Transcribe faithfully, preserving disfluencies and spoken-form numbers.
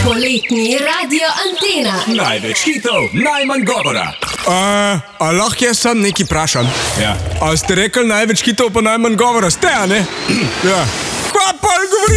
Poletni radio Antena. Največ hitov, najmanj govora. Uh, a lahko jaz sam nekaj vprašam? Ja. A ste rekli največ hitov pa najmanj govora? Ste, a ne? Ja. Kva pa govori?